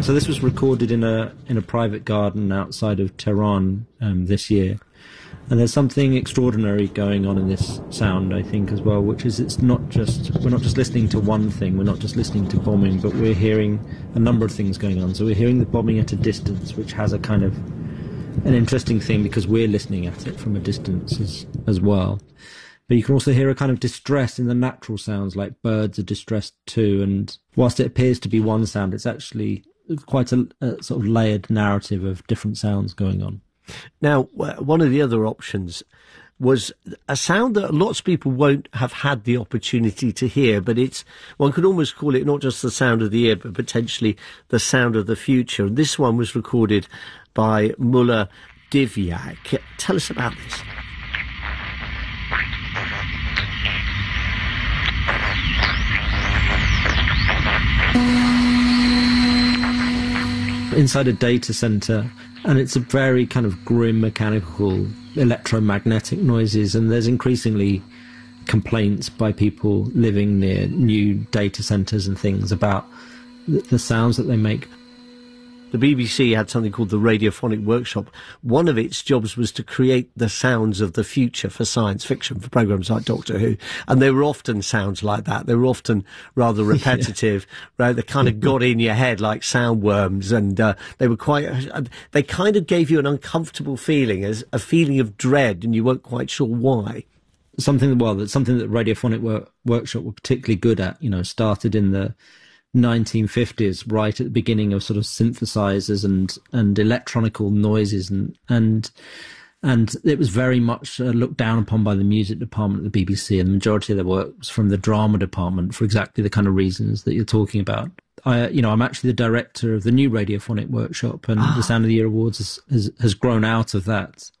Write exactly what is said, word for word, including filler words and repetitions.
So this was recorded in a in a private garden outside of Tehran um, this year. And there's something extraordinary going on in this sound, I think, as well, which is it's not just, we're not just listening to one thing, we're not just listening to bombing, but we're hearing a number of things going on. So we're hearing the bombing at a distance, which has a kind of, an interesting thing because we're listening at it from a distance as, as well. But you can also hear a kind of distress in the natural sounds, like birds are distressed too, and whilst it appears to be one sound, it's actually quite a, a sort of layered narrative of different sounds going on. Now, one of the other options was a sound that lots of people won't have had the opportunity to hear, but it's, one could almost call it not just the sound of the ear, but potentially the sound of the future. And this one was recorded by Mullah Divyak. Tell us about this. Inside a data center, and it's a very kind of grim mechanical electromagnetic noises, and there's increasingly complaints by people living near new data centers and things about the, the sounds that they make. The B B C had something called the Radiophonic Workshop. One of its jobs was to create the sounds of the future for science fiction, for programmes like Doctor Who. And they were often sounds like that. They were often rather repetitive, yeah. right? They kind of got in your head like soundworms, and uh, they were quite, uh, they kind of gave you an uncomfortable feeling, as a feeling of dread, and you weren't quite sure why. Something, well, that's something that Radiophonic Work- Workshop were particularly good at, you know, started in the nineteen fifties, right at the beginning of sort of synthesizers and and electronical noises, and and and it was very much uh, looked down upon by the music department at the B B C, and the majority of their work was from the drama department for exactly the kind of reasons that you're talking about. I, you know, I'm actually the director of the new Radiophonic Workshop, and ah. the Sound of the Year Awards has, has has grown out of that